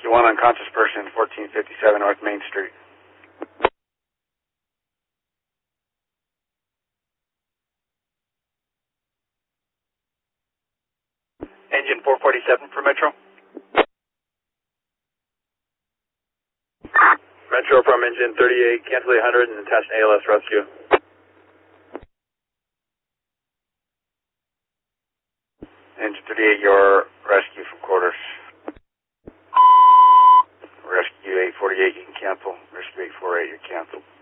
Rescue 1, unconscious person, 1457 North Main Street. Engine 447 for Metro. Metro from engine 38, cancel 800 and attach an ALS rescue. Engine 38, your rescue from quarters. Rescue 848, you can cancel. Rescue 848, you cancel.